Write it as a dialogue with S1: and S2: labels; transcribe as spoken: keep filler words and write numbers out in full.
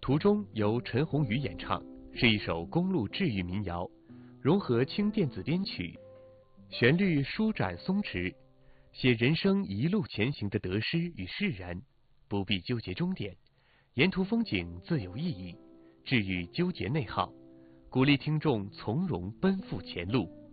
S1: 途中由陈鸿宇演唱，是一首公路治愈民谣，融合轻电子编曲，旋律舒展松弛，写人生一路前行的得失与释然，不必纠结终点，沿途风景自有意义，治愈纠结内耗，鼓励听众从容奔赴前路。